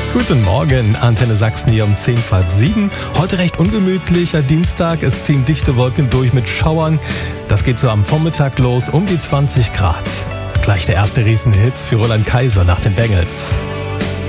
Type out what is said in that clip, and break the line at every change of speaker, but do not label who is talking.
Guten Morgen, Antenne Sachsen hier um 6:10. Heute recht ungemütlicher Dienstag. Es ziehen dichte Wolken durch mit Schauern. Das geht so am Vormittag los, um die 20 Grad. Gleich der erste Riesenhit für Roland Kaiser nach den Bengals.